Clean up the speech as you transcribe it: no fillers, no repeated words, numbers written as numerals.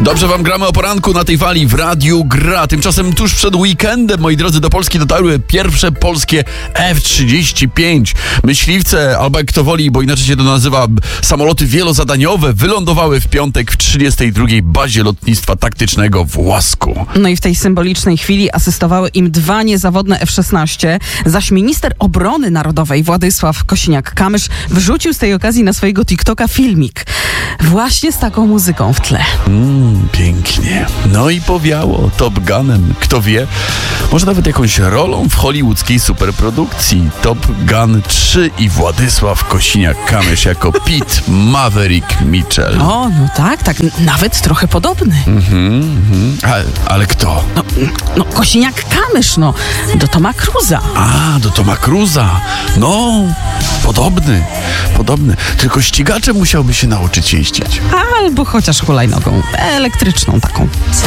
Dobrze wam gramy o poranku na tej fali w Radiu Gra. Tymczasem tuż przed weekendem, moi drodzy, do Polski dotarły pierwsze polskie F-35. Myśliwce, albo jak kto woli, bo inaczej się to nazywa, samoloty wielozadaniowe, wylądowały w piątek w 32. bazie lotnictwa taktycznego w Łasku. No i w tej symbolicznej chwili asystowały im 2 niezawodne F-16, zaś minister obrony narodowej Władysław Kosiniak-Kamysz wrzucił z tej okazji na swojego TikToka filmik. Właśnie z taką muzyką w tle. Pięknie. No i powiało Top Gunem. Kto wie, może nawet jakąś rolą w hollywoodzkiej superprodukcji. Top Gun 3 i Władysław Kosiniak-Kamysz jako Pete Maverick Mitchell. O, no tak, nawet trochę podobny. Ale kto? No Kosiniak-Kamysz, do Toma Cruza. A, do Toma Cruza. No, podobny. Tylko ścigaczem musiałby się nauczyć jeździć. Albo chociaż hulajnogą elektryczną taką.